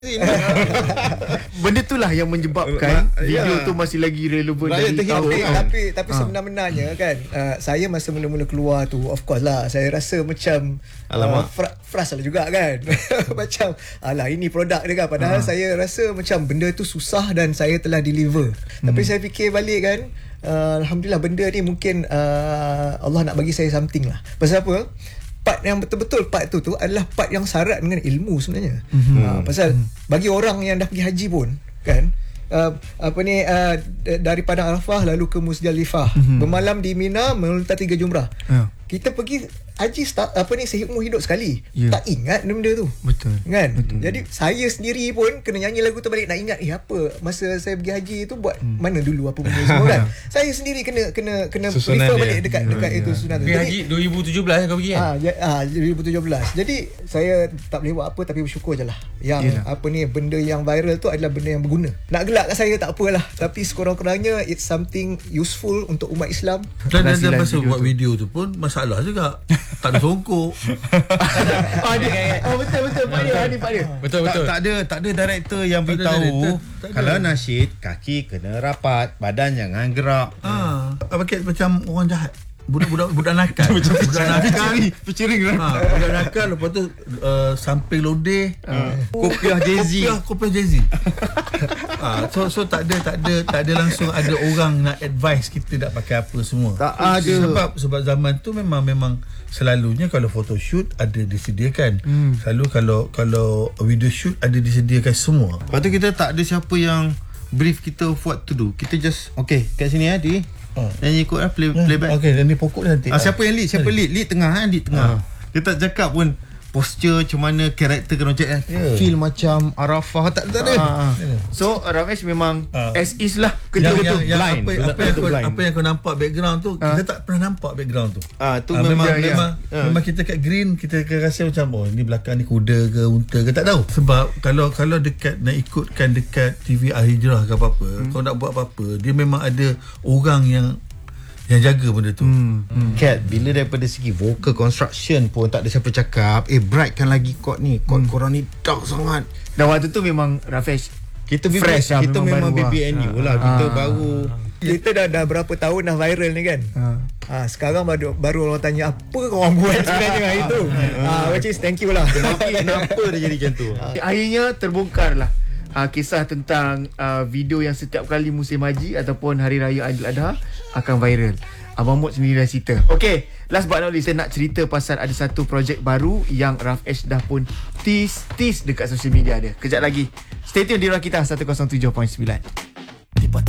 Benda itulah yang menyebabkan video tu masih lagi relevan dari tahun. Tapi sebenarnya kan, saya masa mula-mula keluar tu, of course lah, saya rasa macam frust lah juga kan. Macam alah, ini produk dia kan. Padahal saya rasa macam benda tu susah dan saya telah deliver. Tapi saya fikir balik kan, alhamdulillah benda ni mungkin Allah nak bagi saya something lah. Pasal apa? Part yang betul-betul part tu adalah part yang syarat dengan ilmu sebenarnya. Pasal bagi orang yang dah pergi haji pun kan, dari Padang Arafah lalu ke Muzdalifah, bermalam di Mina, melintasi 3 jumrah. Kita pergi haji seumur hidup sekali. Tak ingat benda tu. Betul. Kan? Jadi saya sendiri pun kena nyanyi lagu tu balik, nak ingat apa masa saya pergi haji tu buat mana dulu, apa benda semua kan. Saya sendiri kena refer balik dekat itu sunat tu. Pergi haji 2017 kau pergi kan? 2017. Jadi saya tak boleh buat apa tapi bersyukur je lah. Yang benda yang viral tu adalah benda yang berguna. Nak gelak kat saya tak apalah, tapi sekurang-kurangnya it's something useful untuk umat Islam. Dan masa buat video tu pun masalah juga. Tak ada songkok. Betul Pak dia. Betul. Tak ada director yang beritahu kalau nasyid kaki kena rapat, badan jangan gerak. Macam orang jahat. Budak nakal. Budak nakal ni peciring lah. Budak nakal, lepas tu samping lodeh, Kopiah Jay-Z. So tak ada langsung ada orang nak advise kita nak pakai apa semua. Tak ada. Sebab zaman tu memang selalunya kalau photoshoot ada disediakan. Selalu kalau video shoot ada disediakan semua. Lepas tu kita tak ada siapa yang brief kita what to do. Kita just kat sini di nyanyi ikut lah, playback. Dan ni pokok dia nanti. Siapa yang lead? Lead tengah kan? Lead tengah. Kita tak cakap pun posture macam mana, karakter kena macam feel macam Arafah, tak ada. So Ramesh memang as is lah kerja betul. Apa yang kau nampak background tu, kita tak pernah nampak background tu. Tu memang kita kat green, kita rasa macam ini belakang ni kuda ke unta ke, tak tahu. Sebab kalau dekat nak ikutkan dekat TV Al-Hijrah ke apa-apa, kau nak buat apa-apa, dia memang ada orang yang jaga benda tu. Cat, bila daripada segi vocal construction pun tak ada siapa cakap brightkan lagi chord ni, chord korang ni dark sangat. Dan waktu tu memang Ramesh kita fresh lah, kita memang BBNU lah. Kita baru, kita dah berapa tahun dah viral ni kan. Sekarang baru orang tanya apa korang buat sebenarnya itu. Which is thank you lah. kenapa dia jadi macam tu. Akhirnya terbongkar lah kisah tentang video yang setiap kali musim haji ataupun Hari Raya Aidiladha akan viral. Abang Mut sendiri dah cerita. Okay, last but not least, saya nak cerita pasal ada satu projek baru yang Ramesh dah pun tease dekat social media dia. Kejap lagi, stay tune di Rakita 107.9.